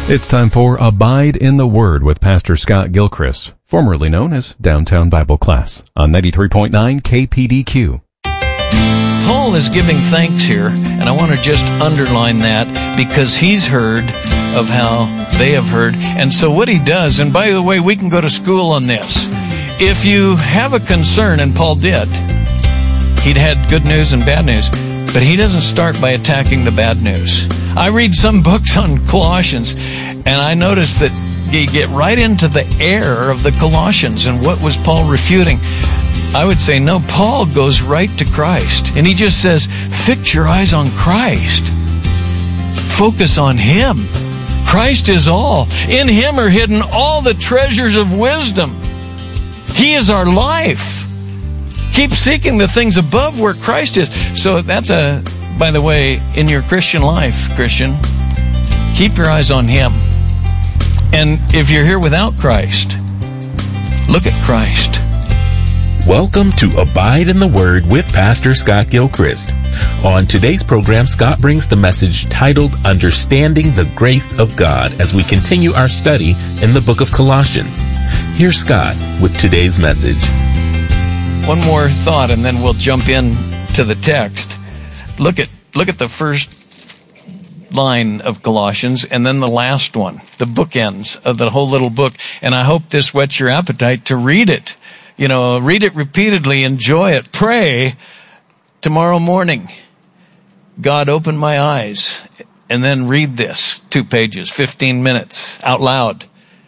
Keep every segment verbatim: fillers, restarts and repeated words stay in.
It's time for Abide in the Word with Pastor Scott Gilchrist, formerly known as Downtown Bible Class, on ninety-three point nine K P D Q. Paul is giving thanks here, and I want to just underline that because he's heard of how they have heard. And so what he does, and by the way, we can go to school on this. If you have a concern, and Paul did, he'd had good news and bad news, but he doesn't start by attacking the bad news. I read some books on Colossians, and I notice that you get right into the air of the Colossians and what was Paul refuting. I would say, no, Paul goes right to Christ. And he just says, fix your eyes on Christ. Focus on Him. Christ is all. In Him are hidden all the treasures of wisdom. He is our life. Keep seeking the things above where Christ is. So that's a, by the way, in your Christian life, Christian, keep your eyes on Him. And if you're here without Christ, look at Christ. Welcome to Abide in the Word with Pastor Scott Gilchrist. On today's program, Scott brings the message titled Understanding the Grace of God as we continue our study in the book of Colossians. Here's Scott with today's message. One more thought and then we'll jump in to the text. Look at look at the first line of Colossians and then the last one, the bookends of the whole little book. And I hope this whets your appetite to read it. You know, read it repeatedly, enjoy it, pray tomorrow morning. God, open my eyes, and then read this, two pages, fifteen minutes, out loud.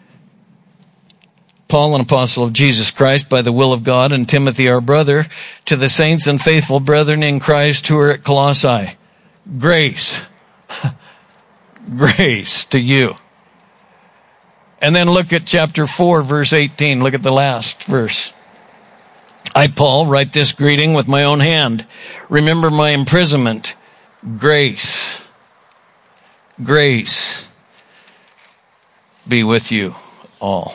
Paul, an apostle of Jesus Christ, by the will of God, and Timothy, our brother, to the saints and faithful brethren in Christ who are at Colossae. Grace. Grace to you. And then look at chapter four, verse eighteen. Look at the last verse. I, Paul, write this greeting with my own hand. Remember my imprisonment. Grace. Grace be with you all.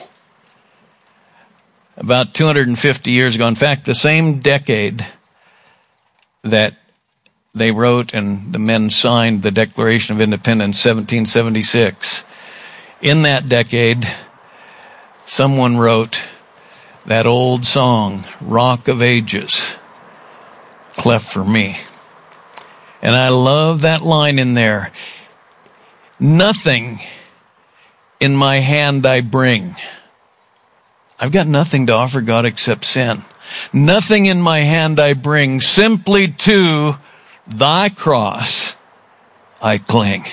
About two hundred fifty years ago, in fact, the same decade that they wrote and the men signed the Declaration of Independence, seventeen seventy-six, in that decade, someone wrote that old song, Rock of Ages, cleft for me. And I love that line in there. Nothing in my hand I bring. I've got nothing to offer God except sin. Nothing in my hand I bring, simply to thy cross I cling.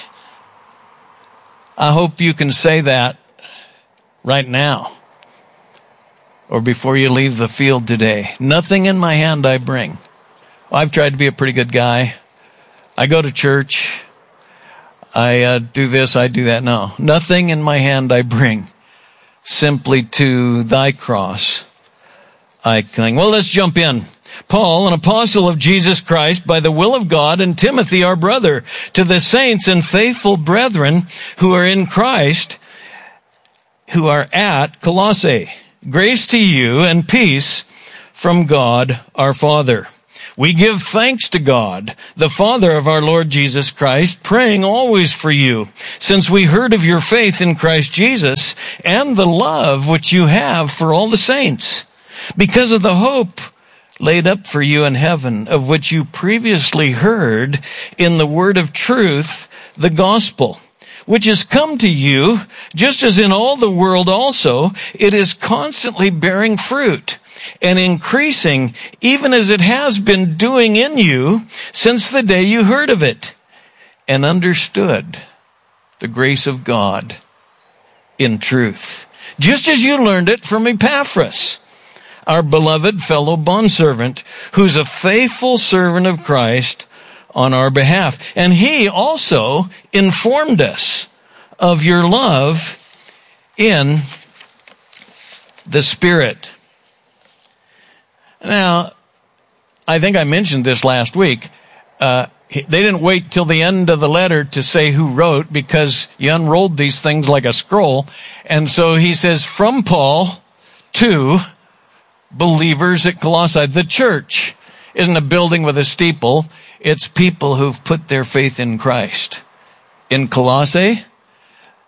I hope you can say that right now or before you leave the field today. Nothing in my hand I bring. I've tried to be a pretty good guy. I go to church. I uh, do this, I do that. No, nothing in my hand I bring. Simply to thy cross I cling. Well, let's jump in. Paul, an apostle of Jesus Christ, by the will of God, and Timothy, our brother, to the saints and faithful brethren who are in Christ, who are at Colossae. Grace to you and peace from God our Father. We give thanks to God, the Father of our Lord Jesus Christ, praying always for you, since we heard of your faith in Christ Jesus and the love which you have for all the saints, because of the hope laid up for you in heaven, of which you previously heard in the word of truth, the gospel, which has come to you, just as in all the world also, it is constantly bearing fruit and increasing, even as it has been doing in you since the day you heard of it and understood the grace of God in truth, just as you learned it from Epaphras, our beloved fellow bondservant, who's a faithful servant of Christ on our behalf. And he also informed us of your love in the Spirit. Now, I think I mentioned this last week. Uh, they didn't wait till the end of the letter to say who wrote, because you unrolled these things like a scroll. And so he says, from Paul to believers at Colossae. The church isn't a building with a steeple. It's people who've put their faith in Christ. In Colossae,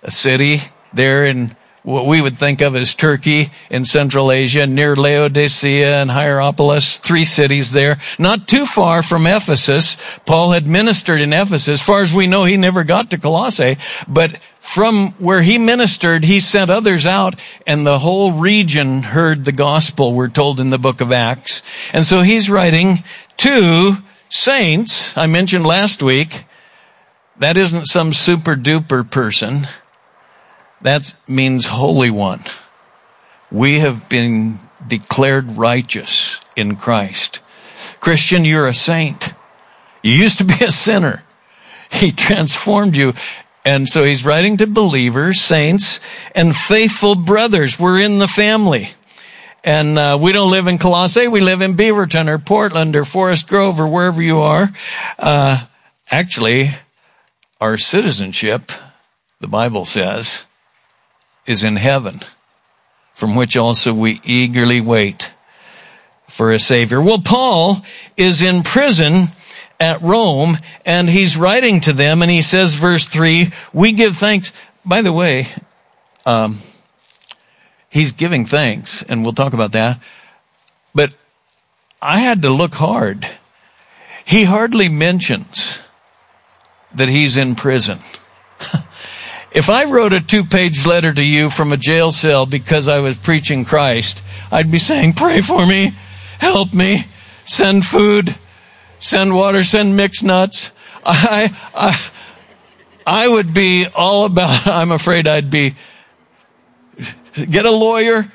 a city there in what we would think of as Turkey in Central Asia, near Laodicea and Hierapolis, three cities there, not too far from Ephesus. Paul had ministered in Ephesus. As far as we know, he never got to Colossae, but from where he ministered, he sent others out, and the whole region heard the gospel, we're told in the book of Acts. And so he's writing to saints. I mentioned last week, that isn't some super duper person. That means Holy One. We have been declared righteous in Christ. Christian, you're a saint. You used to be a sinner. He transformed you. And so he's writing to believers, saints, and faithful brothers. We're in the family. And uh, we don't live in Colossae. We live in Beaverton or Portland or Forest Grove or wherever you are. Uh, actually, our citizenship, the Bible says, is in heaven, from which also we eagerly wait for a Savior. Well, Paul is in prison at Rome, and he's writing to them, and he says, verse three, we give thanks. By the way, um, he's giving thanks, and we'll talk about that, but I had to look hard. He hardly mentions that he's in prison. If I wrote a two-page letter to you from a jail cell because I was preaching Christ, I'd be saying, pray for me, help me, send food, send water, send mixed nuts. I, I, I would be all about, I'm afraid I'd be, get a lawyer.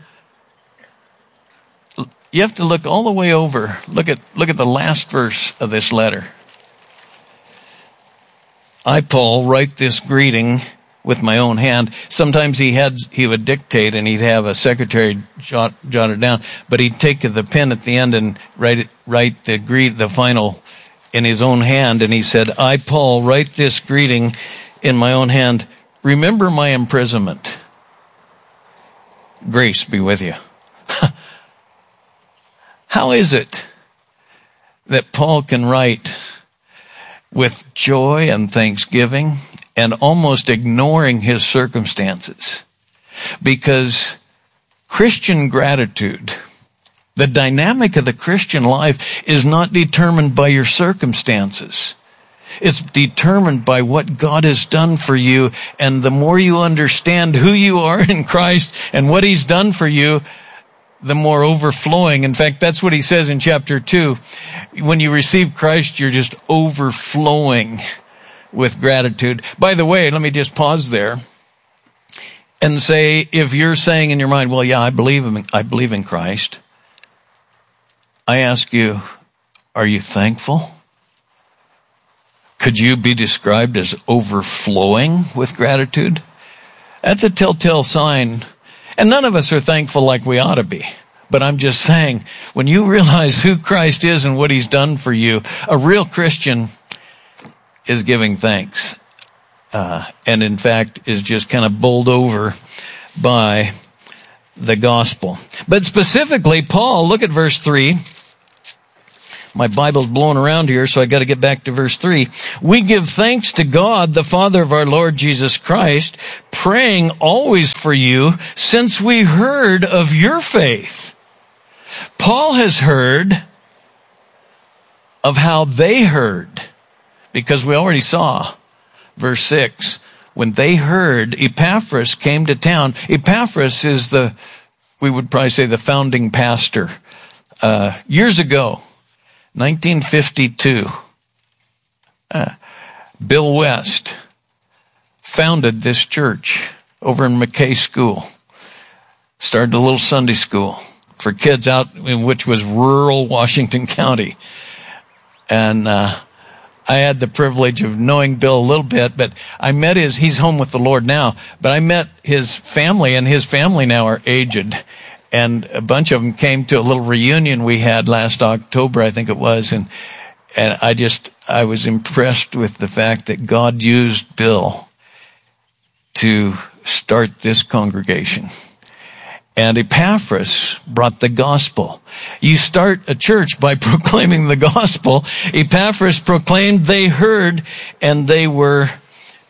You have to look all the way over. Look at, look at the last verse of this letter. I, Paul, write this greeting with my own hand. Sometimes he had, he would dictate and he'd have a secretary jot, jot it down, but he'd take the pen at the end and write it, write the greet, the final in his own hand. And he said, I, Paul, write this greeting in my own hand. Remember my imprisonment. Grace be with you. How is it that Paul can write with joy and thanksgiving and almost ignoring his circumstances? Because Christian gratitude, the dynamic of the Christian life, is not determined by your circumstances. It's determined by what God has done for you. And the more you understand who you are in Christ and what he's done for you, the more overflowing. In fact, that's what he says in chapter two. When you receive Christ, you're just overflowing with gratitude. By the way, let me just pause there and say, if you're saying in your mind, well, yeah, I believe in, I believe in Christ. I ask you, are you thankful? Could you be described as overflowing with gratitude? That's a telltale sign. And none of us are thankful like we ought to be. But I'm just saying, when you realize who Christ is and what he's done for you, a real Christian is giving thanks. Uh, and in fact, is just kind of bowled over by the gospel. But specifically, Paul, look at verse three. My Bible's blowing around here, so I got to get back to verse three. We give thanks to God, the Father of our Lord Jesus Christ, praying always for you, since we heard of your faith. Paul has heard of how they heard, because we already saw verse six. When they heard, Epaphras came to town. Epaphras is the, we would probably say, the founding pastor. Uh, years ago, nineteen fifty-two, uh, Bill West founded this church over in McKay School. Started a little Sunday school for kids out in which was rural Washington County. And uh, I had the privilege of knowing Bill a little bit, but I met his, he's home with the Lord now, but I met his family, and his family now are aged. And a bunch of them came to a little reunion we had last October, I think it was. And, and I just, I was impressed with the fact that God used Bill to start this congregation. And Epaphras brought the gospel. You start a church by proclaiming the gospel. Epaphras proclaimed, they heard, and they were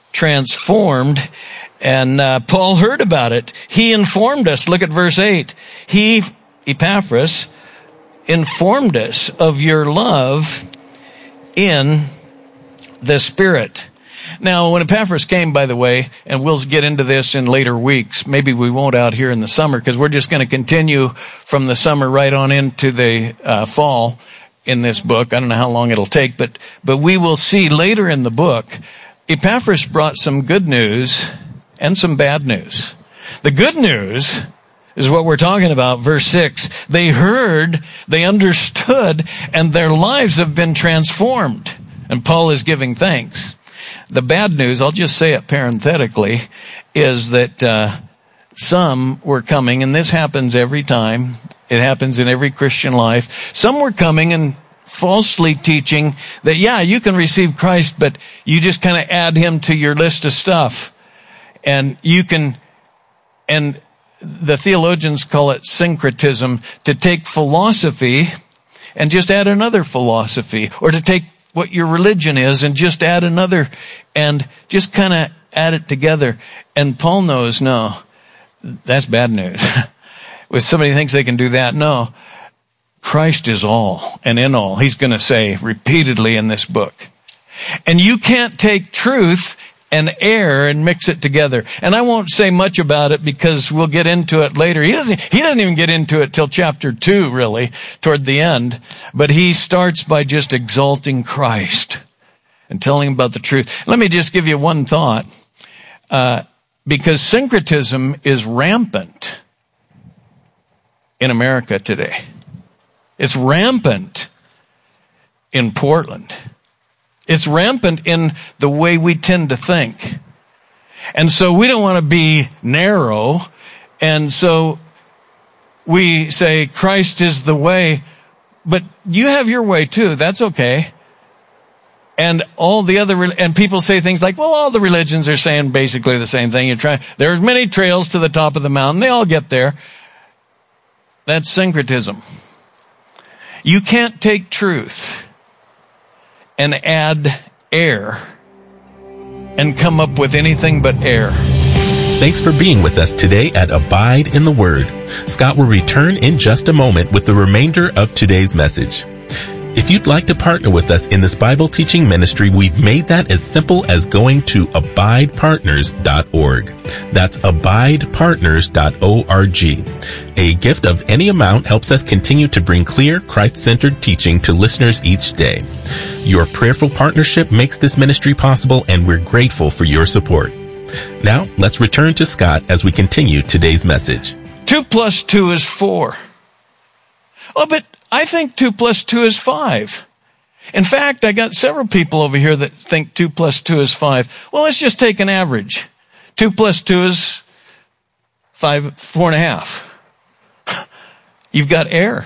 transformed. And uh, Paul heard about it. He informed us. Look at verse eight. He, Epaphras, informed us of your love in the Spirit. Now, when Epaphras came, by the way, and we'll get into this in later weeks, maybe we won't out here in the summer, because we're just going to continue from the summer right on into the uh, fall in this book. I don't know how long it'll take, but but we will see later in the book, Epaphras brought some good news and some bad news. The good news is what we're talking about, verse six. They heard, they understood, and their lives have been transformed. And Paul is giving thanks. The bad news, I'll just say it parenthetically, is that uh, some were coming, and this happens every time. It happens in every Christian life. Some were coming and falsely teaching that, yeah, you can receive Christ, but you just kind of add him to your list of stuff. And you can, and the theologians call it syncretism, to take philosophy and just add another philosophy, or to take what your religion is and just add another and just kind of add it together. And Paul knows, no, that's bad news. If somebody thinks they can do that, no. Christ is all and in all. He's going to say repeatedly in this book. And you can't take truth and error and mix it together. And I won't say much about it because we'll get into it later. He doesn't, he doesn't even get into it till chapter two, really, toward the end. But he starts by just exalting Christ and telling him about the truth. Let me just give you one thought. Uh, because syncretism is rampant in America today. It's rampant in Portland. It's rampant in the way we tend to think. And so we don't want to be narrow. And so we say Christ is the way, but you have your way too. That's okay. And all the other, and people say things like, well, all the religions are saying basically the same thing. You're trying, there's many trails to the top of the mountain. They all get there. That's syncretism. You can't take truth and add air and come up with anything but air. Thanks for being with us today at Abide in the Word. Scott will return in just a moment with the remainder of today's message. If you'd like to partner with us in this Bible teaching ministry, we've made that as simple as going to abide partners dot org. That's abide partners dot org. A gift of any amount helps us continue to bring clear, Christ-centered teaching to listeners each day. Your prayerful partnership makes this ministry possible, and we're grateful for your support. Now, let's return to Scott as we continue today's message. Two plus two is four. Oh, but I think two plus two is five. In fact, I got several people over here that think two plus two is five. Well, let's just take an average. Two plus two is five, four and a half. You've got air.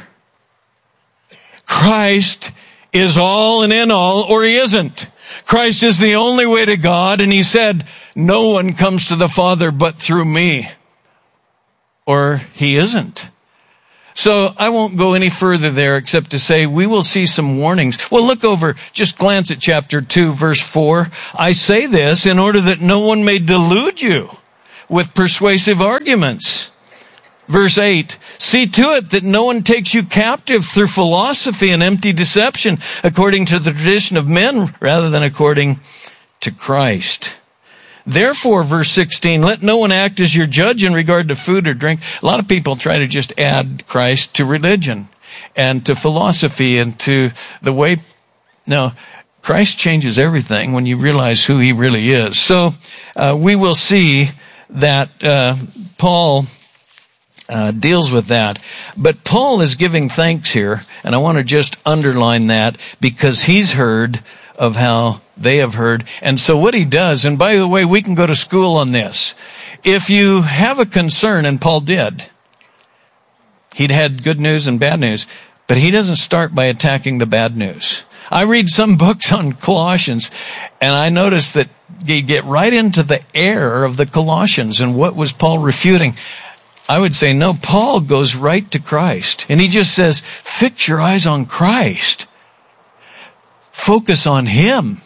Christ is all and in all, or he isn't. Christ is the only way to God, and he said, no one comes to the Father but through me. Or he isn't. So I won't go any further there except to say we will see some warnings. Well, look over, just glance at chapter two, verse four. I say this in order that no one may delude you with persuasive arguments. Verse eight, see to it that no one takes you captive through philosophy and empty deception, according to the tradition of men rather than according to Christ. Therefore, verse sixteen, let no one act as your judge in regard to food or drink. A lot of people try to just add Christ to religion and to philosophy and to the way. No, Christ changes everything when you realize who he really is. So uh, we will see that uh, Paul uh, deals with that. But Paul is giving thanks here, and I want to just underline that because he's heard of how they have heard. And so what he does, and by the way, we can go to school on this. If you have a concern, and Paul did, he'd had good news and bad news, but he doesn't start by attacking the bad news. I read some books on Colossians, and I notice that you get right into the error of the Colossians and what was Paul refuting. I would say, no, Paul goes right to Christ. And he just says, fix your eyes on Christ. Focus on him.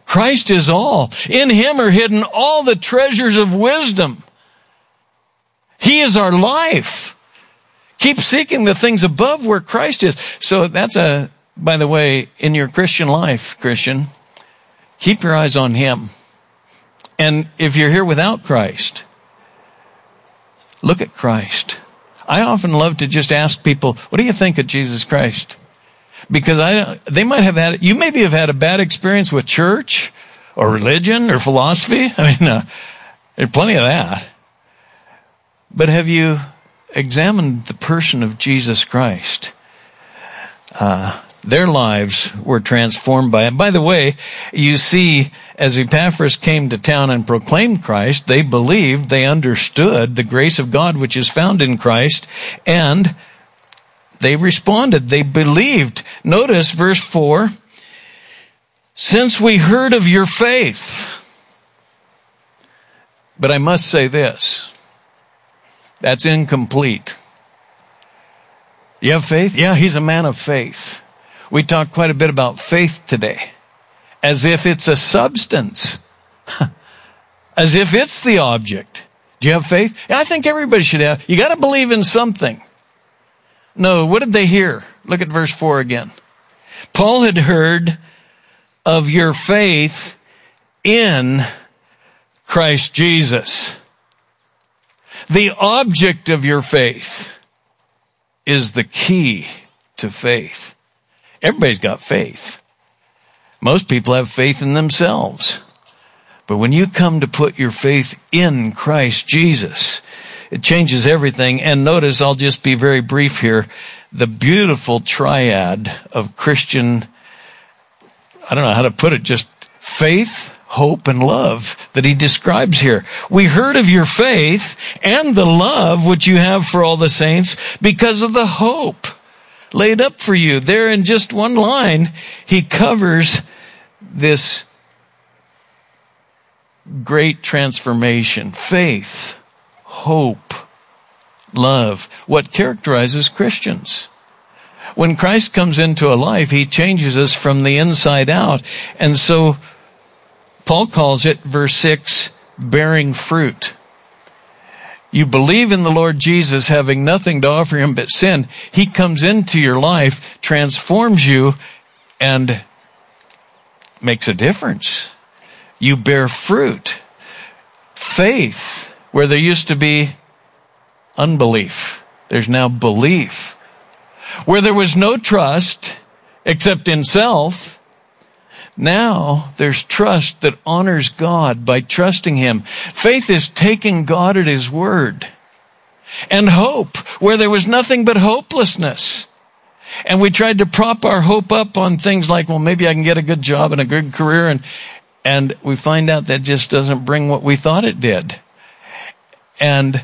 Christ is all. In him are hidden all the treasures of wisdom. He is our life. Keep seeking the things above where Christ is. So that's a, by the way, in your Christian life, Christian, keep your eyes on him. And if you're here without Christ, look at Christ. I often love to just ask people, what do you think of Jesus Christ? Because I, they might have had, you maybe have had a bad experience with church or religion or philosophy. I mean, uh, there's plenty of that. But have you examined the person of Jesus Christ? Uh, their lives were transformed by it. By the way, you see, as Epaphras came to town and proclaimed Christ, they believed, they understood the grace of God which is found in Christ, and they responded. They believed. Notice verse four. Since we heard of your faith. But I must say this. That's incomplete. You have faith? Yeah, he's a man of faith. We talked quite a bit about faith today. As if it's a substance. As if it's the object. Do you have faith? Yeah, I think everybody should have. You got to believe in something. No, what did they hear? Look at verse four again. Paul had heard of your faith in Christ Jesus. The object of your faith is the key to faith. Everybody's got faith. Most people have faith in themselves. But when you come to put your faith in Christ Jesus, it changes everything. And notice, I'll just be very brief here, the beautiful triad of Christian, I don't know how to put it, just faith, hope, and love that he describes here. We heard of your faith and the love which you have for all the saints because of the hope laid up for you. There in just one line, he covers this great transformation. Faith, hope, love. What characterizes Christians? When Christ comes into a life, he changes us from the inside out. And so Paul calls it, verse six, bearing fruit. You believe in the Lord Jesus, having nothing to offer him but sin. He comes into your life, transforms you, and makes a difference. You bear fruit. Faith, where there used to be unbelief, there's now belief. Where there was no trust, except in self, now there's trust that honors God by trusting him. Faith is taking God at his word. And hope, where there was nothing but hopelessness. And we tried to prop our hope up on things like, well, maybe I can get a good job and a good career. And, and we find out that just doesn't bring what we thought it did. And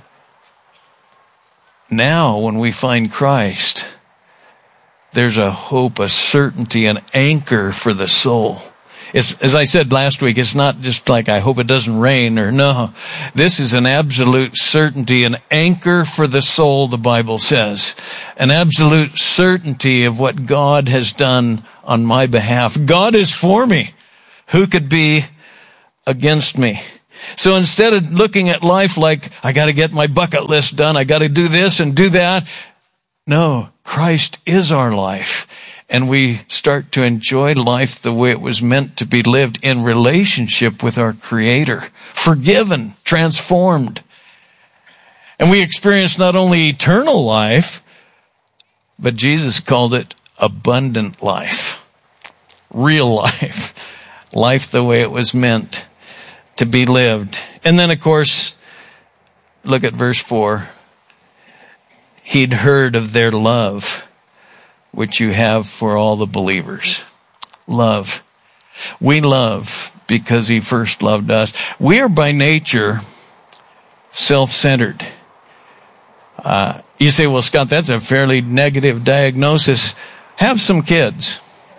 now when we find Christ, there's a hope, a certainty, an anchor for the soul. It's, as I said last week, it's not just like, I hope it doesn't rain, or no. This is an absolute certainty, an anchor for the soul, the Bible says. An absolute certainty of what God has done on my behalf. God is for me. Who could be against me? So instead of looking at life like, I got to get my bucket list done, I got to do this and do that. No, Christ is our life. And we start to enjoy life the way it was meant to be lived, in relationship with our Creator. Forgiven, transformed. And we experience not only eternal life, but Jesus called it abundant life. Real life. Life the way it was meant to be lived. And then, of course, look at verse four. He'd heard of their love, which you have for all the believers. Love. We love because he first loved us. We are by nature self-centered. Uh, you say, well, Scott, that's a fairly negative diagnosis. Have some kids.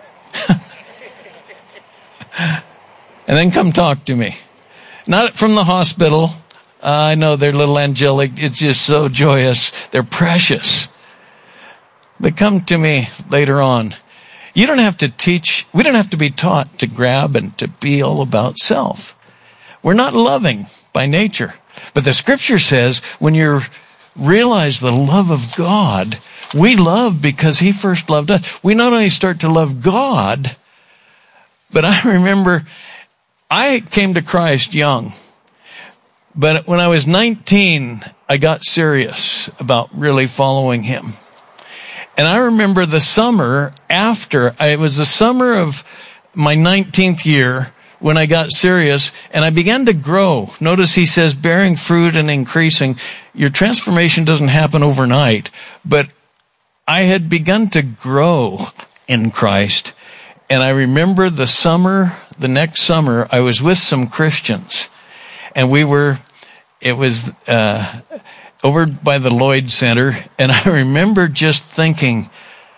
And then come talk to me. Not from the hospital. Uh, I know they're little angelic. It's just so joyous. They're precious. But come to me later on. You don't have to teach, we don't have to be taught to grab and to be all about self. We're not loving by nature. But the scripture says when you realize the love of God, we love because he first loved us. We not only start to love God, but I remember I came to Christ young. But when I was nineteen, I got serious about really following him. And I remember the summer after, it was the summer of my nineteenth year when I got serious and I began to grow. Notice he says bearing fruit and increasing. Your transformation doesn't happen overnight, but I had begun to grow in Christ. And I remember the summer, the next summer, I was with some Christians and we were, it was, uh, over by the Lloyd Center, and I remember just thinking,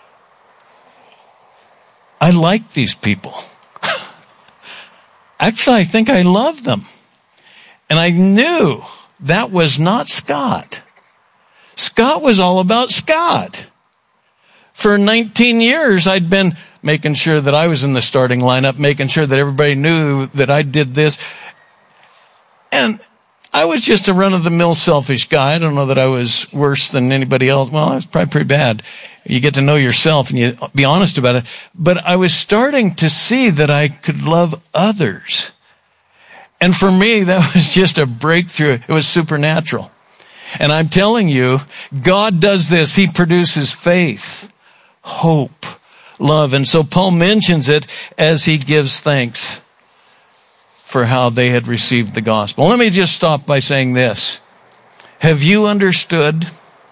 I like these people. Actually, I think I love them. And I knew that was not Scott. Scott was all about Scott. For nineteen years, I'd been making sure that I was in the starting lineup, making sure that everybody knew that I did this. And I was just a run-of-the-mill selfish guy. I don't know that I was worse than anybody else. Well, I was probably pretty bad. You get to know yourself and you be honest about it. But I was starting to see that I could love others. And for me, that was just a breakthrough. It was supernatural. And I'm telling you, God does this. He produces faith, hope, love. And so Paul mentions it as he gives thanks for how they had received the gospel. Let me just stop by saying this. Have you understood,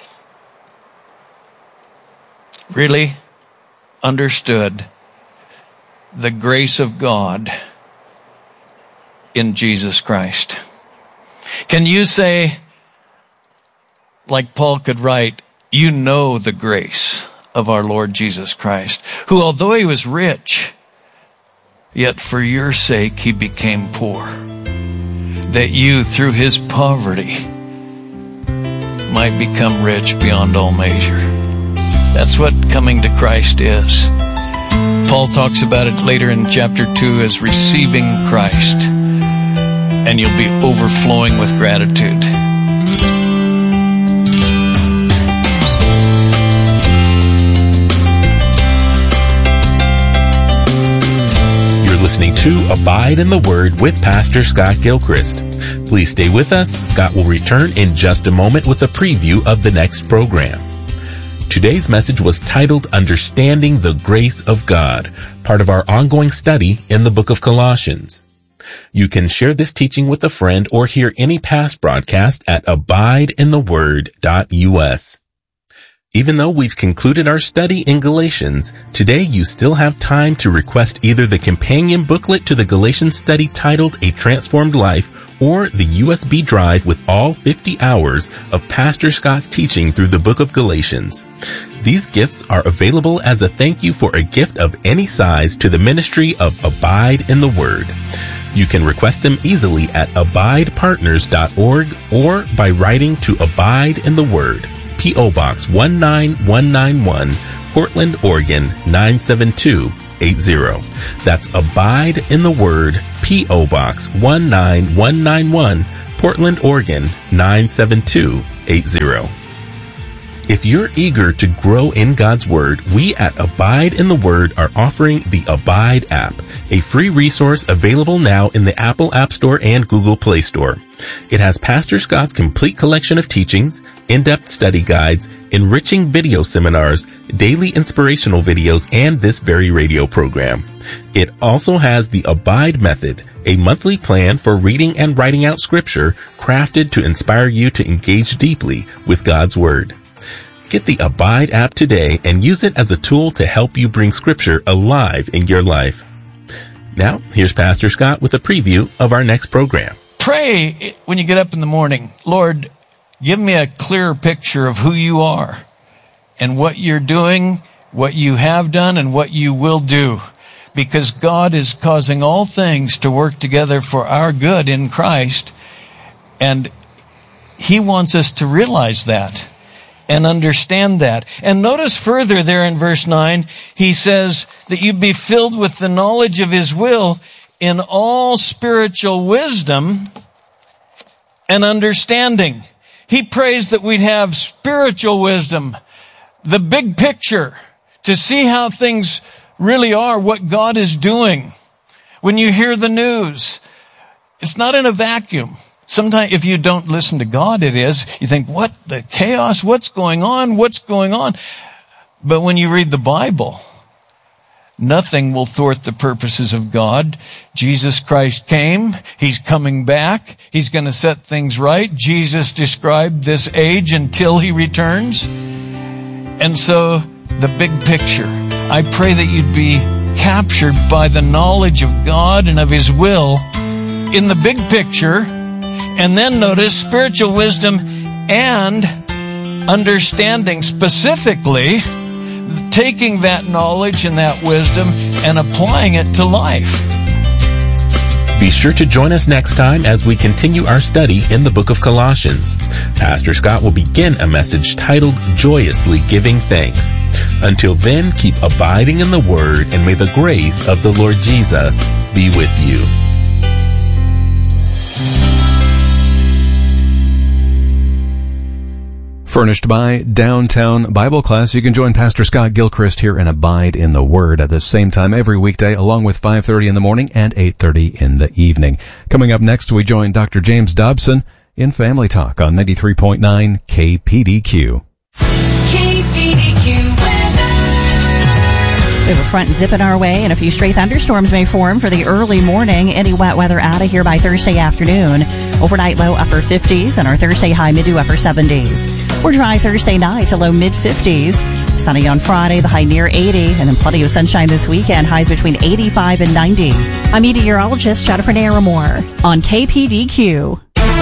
really understood the grace of God in Jesus Christ? Can you say, like Paul could write, you know the grace of our Lord Jesus Christ, who although he was rich, yet for your sake he became poor, that you through his poverty might become rich beyond all measure. That's what coming to Christ is. Paul talks about it later in chapter two as receiving Christ, and you'll be overflowing with gratitude. Listening to Abide in the Word with Pastor Scott Gilchrist. Please stay with us. Scott will return in just a moment with a preview of the next program. Today's message was titled Understanding the Grace of God, part of our ongoing study in the book of Colossians. You can share this teaching with a friend or hear any past broadcast at abide in the word dot u s. Even though we've concluded our study in Galatians, today you still have time to request either the companion booklet to the Galatians study titled A Transformed Life or the U S B drive with all fifty hours of Pastor Scott's teaching through the book of Galatians. These gifts are available as a thank you for a gift of any size to the ministry of Abide in the Word. You can request them easily at abide partners dot org or by writing to Abide in the Word, P O Box one nine one nine one, Portland, Oregon nine seven two eight zero. That's Abide in the Word, P O Box one nine one nine one, Portland, Oregon nine seven two eight zero. If you're eager to grow in God's Word, we at Abide in the Word are offering the Abide app, a free resource available now in the Apple App Store and Google Play Store. It has Pastor Scott's complete collection of teachings, in-depth study guides, enriching video seminars, daily inspirational videos, and this very radio program. It also has the Abide Method, a monthly plan for reading and writing out Scripture crafted to inspire you to engage deeply with God's Word. Get the Abide app today and use it as a tool to help you bring Scripture alive in your life. Now, here's Pastor Scott with a preview of our next program. Pray when you get up in the morning, Lord, give me a clearer picture of who you are and what you're doing, what you have done, and what you will do. Because God is causing all things to work together for our good in Christ, and He wants us to realize that. and understand that. And notice further there in verse nine, he says that you be filled with the knowledge of his will in all spiritual wisdom and understanding. He prays that we'd have spiritual wisdom, the big picture, to see how things really are, what God is doing. When you hear the news, it's not in a vacuum. Sometimes if you don't listen to God, it is. You think, what the chaos? What's going on? What's going on? But when you read the Bible, nothing will thwart the purposes of God. Jesus Christ came. He's coming back. He's going to set things right. Jesus described this age until he returns. And so the big picture, I pray that you'd be captured by the knowledge of God and of his will in the big picture. And then notice spiritual wisdom and understanding, specifically taking that knowledge and that wisdom and applying it to life. Be sure to join us next time as we continue our study in the book of Colossians. Pastor Scott will begin a message titled Joyously Giving Thanks. Until then, keep abiding in the Word, and may the grace of the Lord Jesus be with you. Furnished by Downtown Bible Class. You can join Pastor Scott Gilchrist here and abide in the Word at the same time every weekday, along with five thirty in the morning and eight thirty in the evening. Coming up next, we join Doctor James Dobson in Family Talk on ninety-three point nine K P D Q. K P D Q weather. We have a front zipping our way, and a few stray thunderstorms may form for the early morning. Any wet weather out of here by Thursday afternoon. Overnight low upper fifties, and our Thursday high mid to upper seventies. We're dry Thursday night to low mid fifties. Sunny on Friday, the high near eighty, and then plenty of sunshine this weekend, highs between eighty-five and ninety. I'm meteorologist Jennifer Naramore on K P D Q.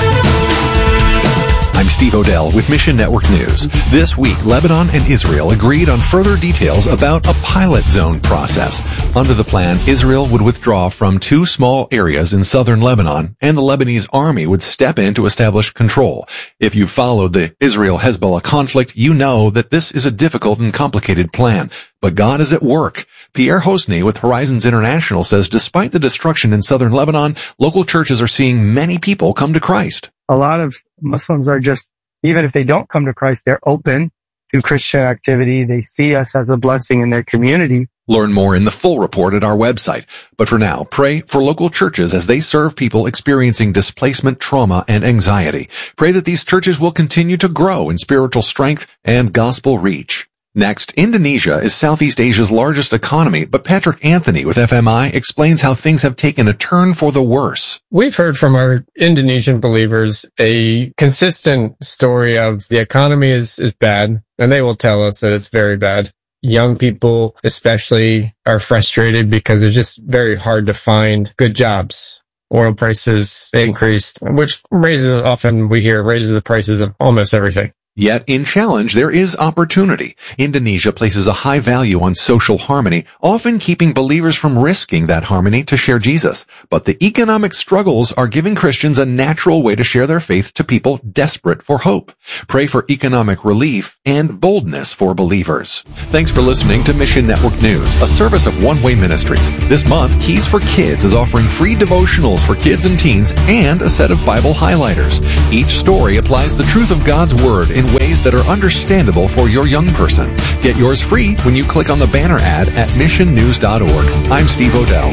I'm Steve Odell with Mission Network News. This week, Lebanon and Israel agreed on further details about a pilot zone process. Under the plan, Israel would withdraw from two small areas in southern Lebanon, and the Lebanese army would step in to establish control. If you followed the Israel-Hezbollah conflict, you know that this is a difficult and complicated plan. But God is at work. Pierre Hosny with Horizons International says despite the destruction in southern Lebanon, local churches are seeing many people come to Christ. A lot of Muslims are just, even if they don't come to Christ, they're open to Christian activity. They see us as a blessing in their community. Learn more in the full report at our website. But for now, pray for local churches as they serve people experiencing displacement, trauma, and anxiety. Pray that these churches will continue to grow in spiritual strength and gospel reach. Next, Indonesia is Southeast Asia's largest economy, but Patrick Anthony with F M I explains how things have taken a turn for the worse. We've heard from our Indonesian believers a consistent story of the economy is, is bad, and they will tell us that it's very bad. Young people especially are frustrated because it's just very hard to find good jobs. Oil prices increased, which raises, often we hear, raises the prices of almost everything. Yet in challenge, there is opportunity. Indonesia places a high value on social harmony, often keeping believers from risking that harmony to share Jesus. But the economic struggles are giving Christians a natural way to share their faith to people desperate for hope. Pray for economic relief and boldness for believers. Thanks for listening to Mission Network News, a service of One Way Ministries. This month, Keys for Kids is offering free devotionals for kids and teens and a set of Bible highlighters. Each story applies the truth of God's Word in ways that are understandable for your young person. Get yours free when you click on the banner ad at mission news dot org. I'm Steve Odell.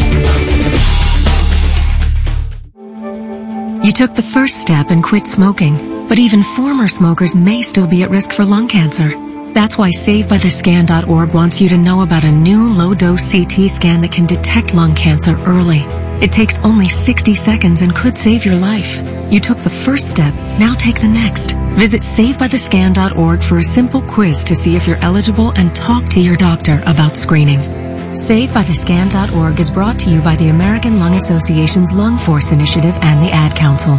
You took the first step and quit smoking, but even former smokers may still be at risk for lung cancer. That's why Save By The Scan dot org wants you to know about a new low-dose C T scan that can detect lung cancer early. It takes only sixty seconds and could save your life. You took the first step, now take the next. Visit Save By The Scan dot org for a simple quiz to see if you're eligible and talk to your doctor about screening. Save By The Scan dot org is brought to you by the American Lung Association's Lung Force Initiative and the Ad Council.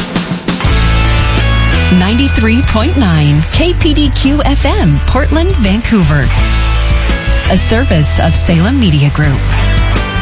ninety-three point nine K P D Q F M, Portland, Vancouver. A service of Salem Media Group.